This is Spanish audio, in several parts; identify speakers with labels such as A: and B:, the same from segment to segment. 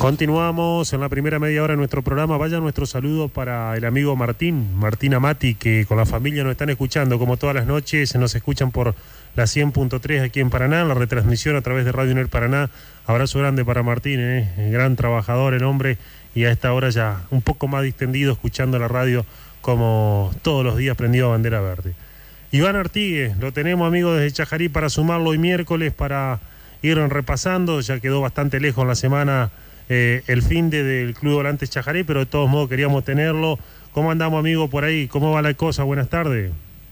A: Continuamos en la primera media hora de nuestro programa. Vaya nuestro saludo para el amigo Martín Amati, que con la familia nos están escuchando como todas las noches. Nos escuchan por la 100.3 aquí en Paraná, la retransmisión a través de Radio UNER Paraná. Abrazo grande para Martín, gran trabajador el hombre, y a esta hora ya un poco más distendido escuchando la radio como todos los días prendido a bandera verde. Iván Artigue, lo tenemos amigo desde Chajarí para sumarlo hoy miércoles, para ir repasando. Ya quedó bastante lejos en la semana el fin del Club Volantes Chajarí, pero de todos modos queríamos tenerlo. ¿Cómo andamos, amigo, por ahí? ¿Cómo va la cosa? Buenas tardes.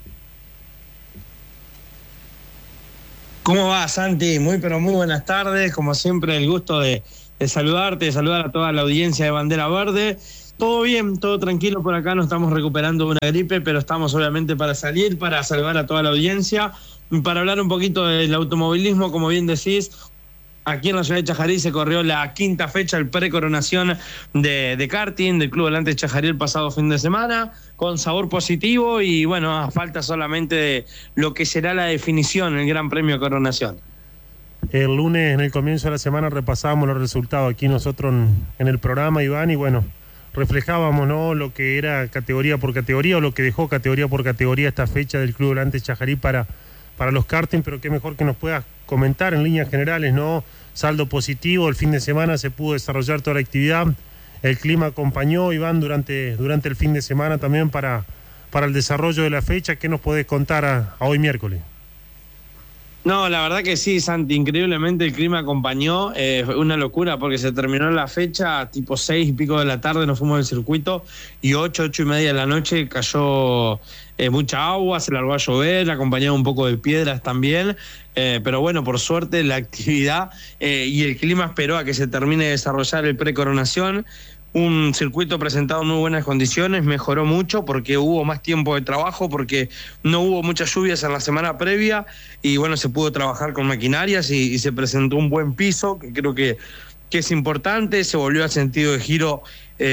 B: ¿Cómo va, Santi? Muy buenas tardes. Como siempre, el gusto de saludarte, de saludar a toda la audiencia de Bandera Verde. Todo bien, todo tranquilo por acá. Nos estamos recuperando de una gripe, pero estamos obviamente para salir, para saludar a toda la audiencia, para hablar un poquito del automovilismo, como bien decís. Aquí en la ciudad de Chajarí se corrió la quinta fecha, el precoronación de karting del Club Volantes Chajarí el pasado fin de semana, con sabor positivo y bueno, a falta solamente de lo que será la definición, el Gran Premio Coronación.
A: El lunes, en el comienzo de la semana, repasábamos los resultados aquí nosotros en el programa, Iván, y bueno, reflejábamos, ¿no?, lo que era categoría por categoría o lo que dejó categoría por categoría esta fecha del Club Volantes Chajarí para los karting, pero qué mejor que nos puedas comentar en líneas generales, ¿no? Saldo positivo, el fin de semana se pudo desarrollar toda la actividad, el clima acompañó, Iván, durante el fin de semana también para el desarrollo de la fecha. ¿Qué nos podés contar a hoy miércoles?
B: No, la verdad que sí, Santi, increíblemente el clima acompañó, una locura porque se terminó la fecha tipo 6 y pico de la tarde, nos fuimos del circuito y 8 y media de la noche cayó mucha agua, se largó a llover, acompañado un poco de piedras también, pero bueno, por suerte la actividad y el clima esperó a que se termine de desarrollar el precoronación. Un circuito presentado en muy buenas condiciones, mejoró mucho porque hubo más tiempo de trabajo, porque no hubo muchas lluvias en la semana previa y bueno, se pudo trabajar con maquinarias y se presentó un buen piso, que creo que es importante. Se volvió al sentido de giro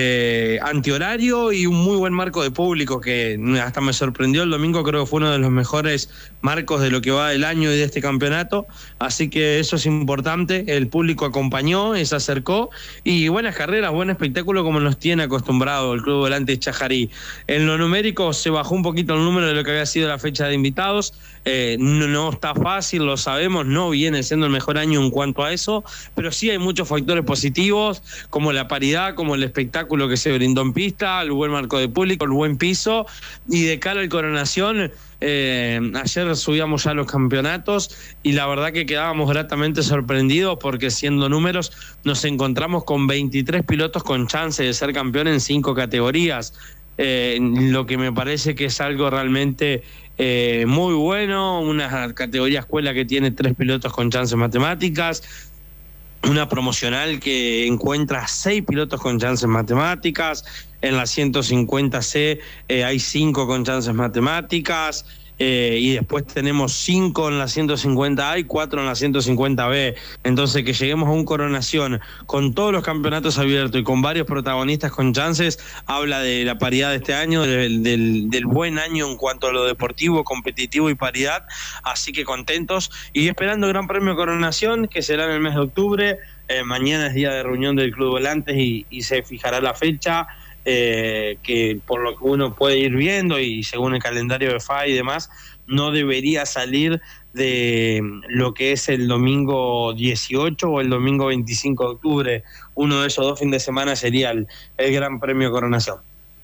B: antihorario y un muy buen marco de público que hasta me sorprendió el domingo. Creo que fue uno de los mejores marcos de lo que va del año y de este campeonato, así que eso es importante. El público acompañó, se acercó y buenas carreras, buen espectáculo como nos tiene acostumbrado el Club Volantes Chajarí. En lo numérico se bajó un poquito el número de lo que había sido la fecha de invitados, no está fácil, lo sabemos, no viene siendo el mejor año en cuanto a eso, pero sí hay muchos factores positivos como la paridad, como el espectáculo que se brindó en pista, el buen marco de público, el buen piso, y de cara al coronación, ayer subíamos ya los campeonatos y la verdad que quedábamos gratamente sorprendidos porque, siendo números, nos encontramos con 23 pilotos con chance de ser campeón en 5 categorías, lo que me parece que es algo realmente muy bueno. Una categoría escuela que tiene 3 pilotos con chances matemáticas, una promocional que encuentra 6 pilotos con chances matemáticas, en la 150C hay 5 con chances matemáticas, y después tenemos 5 en la 150A y 4 en la 150B. Entonces, que lleguemos a un coronación con todos los campeonatos abiertos y con varios protagonistas con chances, habla de la paridad de este año, del buen año en cuanto a lo deportivo, competitivo y paridad. Así que contentos y esperando el Gran Premio Coronación, que será en el mes de octubre. Mañana es día de reunión del Club Volantes y se fijará la fecha, que por lo que uno puede ir viendo y según el calendario de FA y demás, no debería salir de lo que es el domingo 18 o el domingo 25 de octubre. Uno de esos 2 fines de semana sería el Gran Premio Coronación.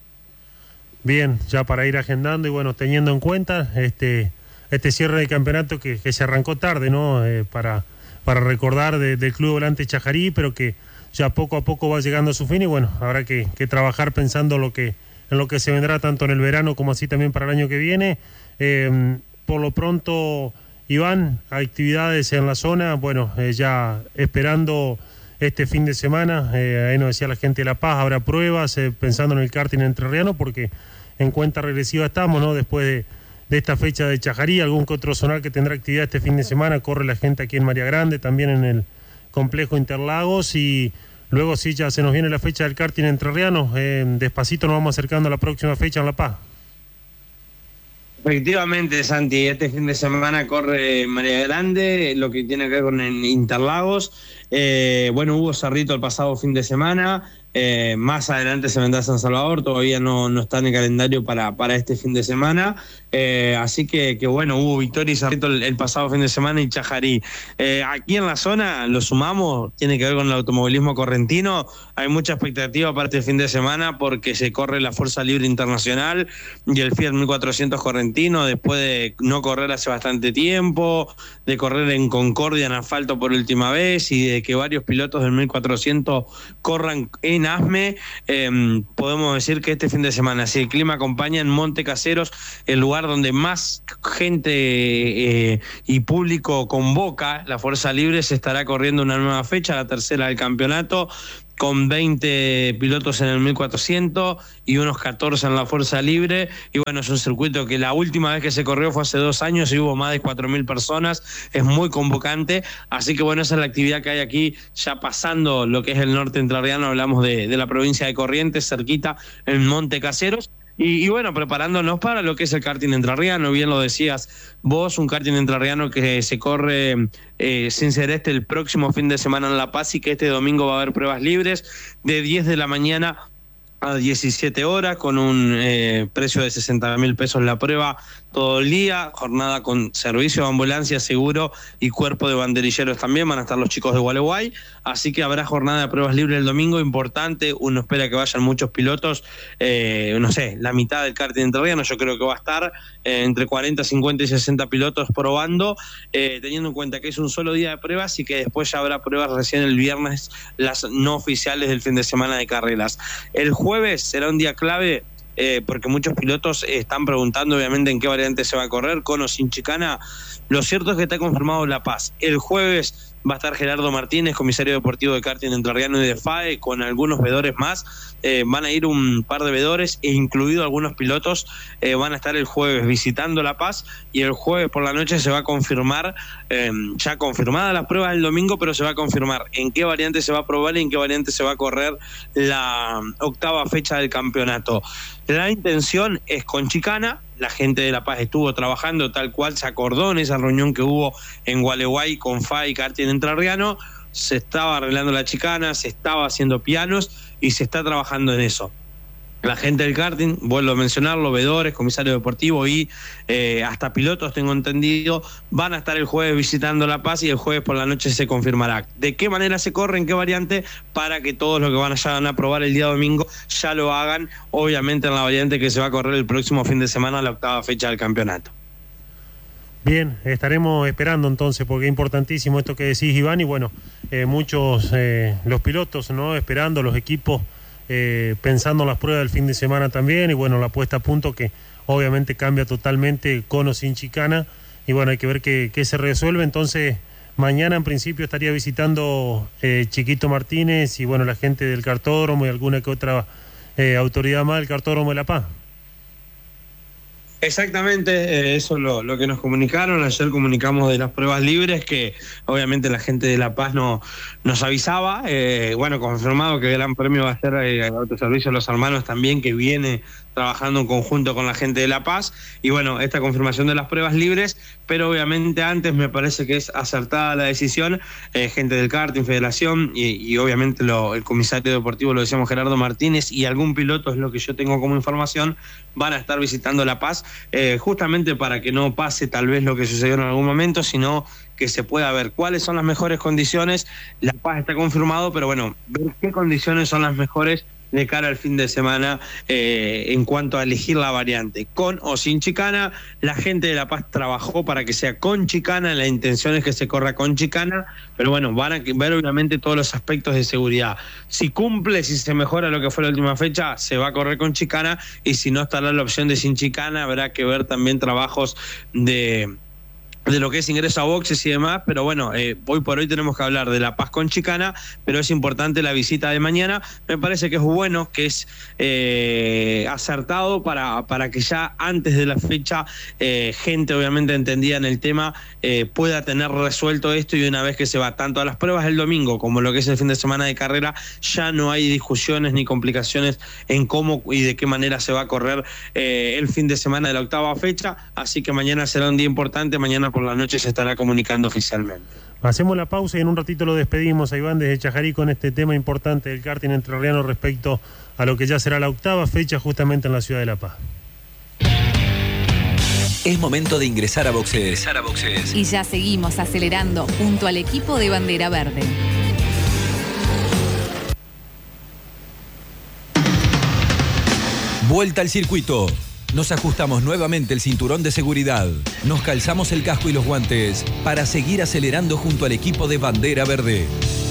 A: Bien, ya para ir agendando y bueno, teniendo en cuenta este cierre del campeonato que se arrancó tarde, ¿no? Para recordar del Club Volantes Chajarí, pero que ya poco a poco va llegando a su fin y bueno, habrá que trabajar pensando en lo que se vendrá tanto en el verano como así también para el año que viene. Por lo pronto, Iván, actividades en la zona, bueno, ya esperando este fin de semana, ahí nos decía la gente de La Paz, habrá pruebas, pensando en el karting entrerriano, porque en cuenta regresiva estamos, ¿no? Después de esta fecha de Chajarí, algún que otro zonal que tendrá actividad este fin de semana, corre la gente aquí en María Grande, también en el complejo Interlagos, y luego sí ya se nos viene la fecha del karting entrerriano. Despacito nos vamos acercando a la próxima fecha en La Paz.
B: Efectivamente, Santi, este fin de semana corre María Grande, lo que tiene que ver con el Interlagos. Bueno, hubo Cerrito el pasado fin de semana. Más adelante se vendrá San Salvador, todavía no está en el calendario para este fin de semana. Así que bueno, hubo Victoria y Cerrito el pasado fin de semana y Chajarí. Aquí en la zona, lo sumamos, tiene que ver con el automovilismo correntino. Hay mucha expectativa para este fin de semana porque se corre la Fuerza Libre Internacional y el Fiat 1400 correntino, después de no correr hace bastante tiempo, de correr en Concordia en asfalto por última vez y de que varios pilotos del 1400 corran en ASME. Podemos decir que este fin de semana, si el clima acompaña, en Monte Caseros, el lugar donde más gente y público convoca la Fuerza Libre, se estará corriendo una nueva fecha, la tercera del campeonato, con 20 pilotos en el 1400 y unos 14 en la Fuerza Libre. Y bueno, es un circuito que la última vez que se corrió fue hace 2 años y hubo más de 4.000 personas, es muy convocante. Así que bueno, esa es la actividad que hay aquí, ya pasando lo que es el norte entrerriano, hablamos de la provincia de Corrientes, cerquita, en Monte Caseros. Y bueno, preparándonos para lo que es el karting entrerriano, bien lo decías vos, un karting entrerriano que se corre sin ser el próximo fin de semana en La Paz, y que este domingo va a haber pruebas libres de 10 de la mañana a 17 horas, con un precio de 60.000 pesos la prueba todo el día, jornada con servicio de ambulancia, seguro y cuerpo de banderilleros también, van a estar los chicos de Gualeguay, así que habrá jornada de pruebas libres el domingo, importante, uno espera que vayan muchos pilotos, no sé, la mitad del karting entrerriano, yo creo que va a estar entre 40, 50 y 60 pilotos probando, teniendo en cuenta que es un solo día de pruebas y que después ya habrá pruebas recién el viernes, las no oficiales del fin de semana de carreras. El jueves será un día clave, porque muchos pilotos están preguntando obviamente en qué variante se va a correr, con o sin chicana. Lo cierto es que está confirmado La Paz. El jueves va a estar Gerardo Martínez, comisario deportivo de karting entrerriano y de FAE, con algunos vedores más. Van a ir un par de vedores e incluido algunos pilotos van a estar el jueves visitando La Paz, y el jueves por la noche se va a confirmar, ya confirmada las pruebas del domingo, pero se va a confirmar en qué variante se va a probar y en qué variante se va a correr la 8ª fecha del campeonato. La intención es con chicana. La gente de La Paz estuvo trabajando tal cual se acordó en esa reunión que hubo en Gualeguay con FAE y karting entrerriano. Se estaba arreglando la chicana, se estaba haciendo pianos y se está trabajando en eso. La gente del karting, vuelvo a mencionarlo, vedores, comisario deportivo y hasta pilotos, tengo entendido, van a estar el jueves visitando La Paz, y el jueves por la noche se confirmará de qué manera se corre, en qué variante, para que todos los que van a probar el día domingo ya lo hagan, obviamente en la variante que se va a correr el próximo fin de semana, la 8ª fecha del campeonato.
A: Bien, estaremos esperando entonces, porque es importantísimo esto que decís, Iván, y bueno, muchos los pilotos, ¿no?, esperando, los equipos pensando en las pruebas del fin de semana también, y bueno, la puesta a punto que obviamente cambia totalmente con o sin chicana, y bueno, hay que ver qué se resuelve. Entonces mañana en principio estaría visitando Chiquito Martínez y bueno, la gente del cartódromo y alguna que otra autoridad más del cartódromo de La Paz.
B: Exactamente, eso es lo que nos comunicaron. Ayer comunicamos de las pruebas libres, que obviamente la gente de La Paz nos avisaba. Bueno, confirmado que el Gran Premio va a ser el Autoservicio de los Hermanos también, que viene trabajando en conjunto con la gente de La Paz. Y bueno, esta confirmación de las pruebas libres, pero obviamente antes me parece que es acertada la decisión. Gente del karting, federación y obviamente el comisario deportivo, lo decíamos, Gerardo Martínez, y algún piloto, es lo que yo tengo como información, van a estar visitando La Paz, justamente para que no pase tal vez lo que sucedió en algún momento, sino que se pueda ver cuáles son las mejores condiciones. La Paz está confirmado, pero bueno, ver qué condiciones son las mejores de cara al fin de semana en cuanto a elegir la variante, con o sin chicana. La gente de La Paz trabajó para que sea con chicana, la intención es que se corra con chicana, pero bueno, van a ver obviamente todos los aspectos de seguridad. Si cumple, si se mejora lo que fue la última fecha, se va a correr con chicana, y si no, estará la opción de sin chicana. Habrá que ver también trabajos de de lo que es ingreso a boxes y demás, pero bueno, hoy por hoy tenemos que hablar de La Paz con Chicana, pero es importante la visita de mañana. Me parece que es bueno, que es acertado para que ya antes de la fecha gente obviamente entendida en el tema pueda tener resuelto esto, y una vez que se va tanto a las pruebas el domingo como lo que es el fin de semana de carrera, ya no hay discusiones ni complicaciones en cómo y de qué manera se va a correr el fin de semana de la 8ª fecha, así que mañana será un día importante. Mañana por la noche se estará comunicando oficialmente.
A: Hacemos la pausa y en un ratito lo despedimos a Iván desde Chajarí con este tema importante del karting entrerriano respecto a lo que ya será la 8ª fecha justamente en la ciudad de La Paz.
C: Es momento de ingresar a boxes.
D: Y ya seguimos acelerando junto al equipo de Bandera Verde.
C: Vuelta al circuito. Nos ajustamos nuevamente el cinturón de seguridad. Nos calzamos el casco y los guantes para seguir acelerando junto al equipo de Bandera Verde.